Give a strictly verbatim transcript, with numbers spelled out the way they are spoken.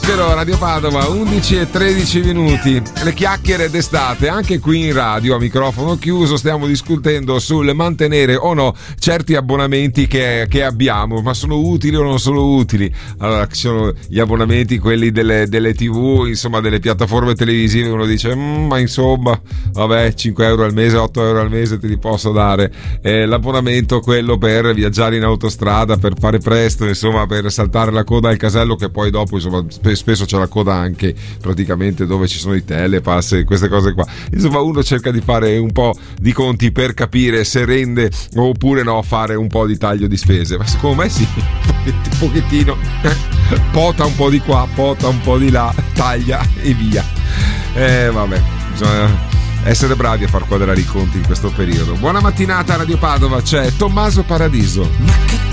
Radio Padova, undici e tredici minuti. Le chiacchiere d'estate, anche qui in radio a microfono chiuso, stiamo discutendo sul mantenere o no certi abbonamenti che, che abbiamo, ma sono utili o non sono utili. Allora, ci sono gli abbonamenti, quelli delle, delle tivù, insomma delle piattaforme televisive, uno dice mm, ma insomma vabbè, cinque euro al mese, otto euro al mese te li posso dare. Eh, l'abbonamento quello per viaggiare in autostrada, per fare presto, insomma per saltare la coda al casello, che poi dopo insomma spesso c'è la coda anche praticamente dove ci sono i telepass e queste cose qua. Insomma, uno cerca di fare un po' di conti per capire se rende oppure no fare un po' di taglio di spese, ma secondo me sì, un pochettino pota un po' di qua, pota un po' di là, taglia e via. Eh vabbè, bisogna essere bravi a far quadrare i conti in questo periodo. Buona mattinata Radio Padova, c'è Tommaso Paradiso. Ma che